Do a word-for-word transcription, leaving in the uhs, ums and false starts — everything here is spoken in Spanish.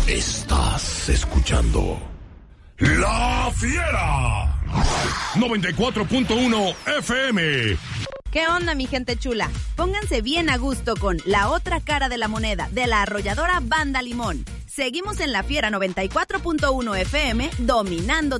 Estás escuchando La Fiera noventa y cuatro punto uno F M. ¿Qué onda, mi gente chula? Pónganse bien a gusto con La Otra Cara de la Moneda de la arrolladora Banda Limón. Seguimos en La Fiera noventa y cuatro punto uno F M, dominando